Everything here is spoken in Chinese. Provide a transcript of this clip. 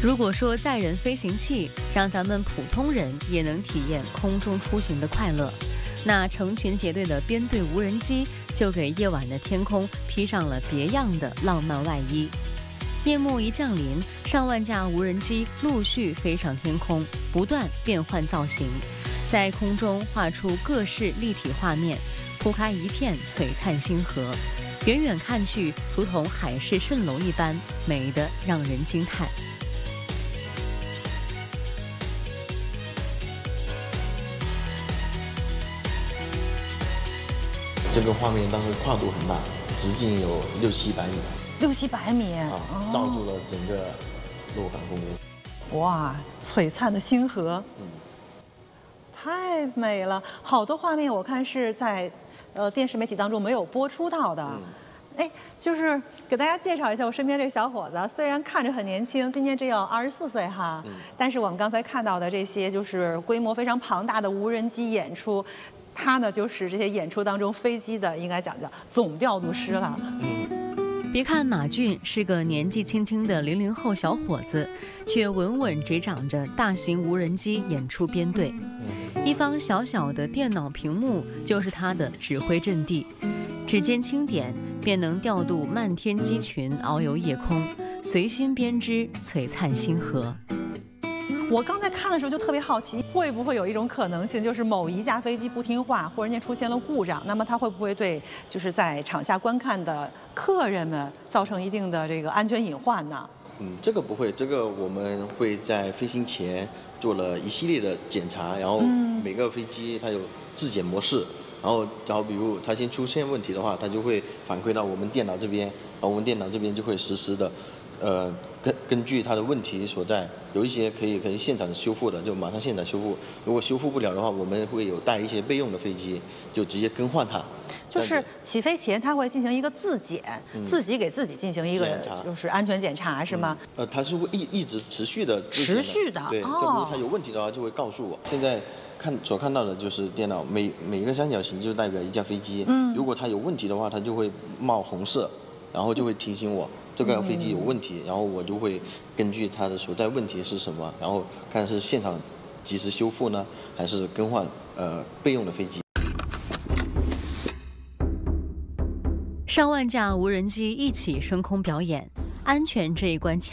如果说载人飞行器让咱们普通人也能体验空中出行的快乐，那成群结队的编队无人机就给夜晚的天空披上了别样的浪漫外衣。夜幕一降临，上万架无人机陆续飞上天空，不断变换造型，在空中画出各式立体画面，铺开一片璀璨星河，远远看去如同海市蜃楼一般，美得让人惊叹。 这个画面当时跨度很大，直径有600-700米 ，600-700米罩住了整个洛港公园。 哇，璀璨的星河，太美了！好多画面我看是在电视媒体当中没有播出到的。哎，就是给大家介绍一下我身边这个小伙子，虽然看着很年轻，今年只有24岁哈，但是我们刚才看到的这些就是规模非常庞大的无人机演出。他呢，就是这些演出当中飞机的，应该讲叫总调度师了。 别看马俊是个年纪轻轻的00后小伙子，却稳稳执掌着大型无人机演出编队。一方小小的电脑屏幕就是他的指挥阵地，指尖轻点便能调度漫天机群遨游夜空，随心编织璀璨星河。 我刚才看的时候就特别好奇，会不会有一种可能性，就是某一架飞机不听话，或者人家出现了故障，那么它会不会对就是在场下观看的客人们造成一定的这个安全隐患呢？ 这个不会，这个我们会在飞行前做了一系列的检查，然后每个飞机它有质检模式，然后比如它先出现问题的话，它就会反馈到我们电脑这边，然后我们电脑这边就会实时的，根据它的问题所在，有一些可以现场修复的，就马上现场修复。如果修复不了的话，我们会有带一些备用的飞机，就直接更换它。 就是起飞前，它会进行一个自检，自己给自己进行一个就是安全检查，是吗？ 它是会一直持续的。对，就比如它有问题的话，就会告诉我。现在所看到的就是电脑，每一个三角形就代表一架飞机。如果它有问题的话，它就会冒红色，然后就会提醒我。这个飞机有问题，然后我就会根据它的所在问题是什么，然后看是现场及时修复呢，还是更换备用的飞机。 上万架无人机一起升空表演，安全这一关卡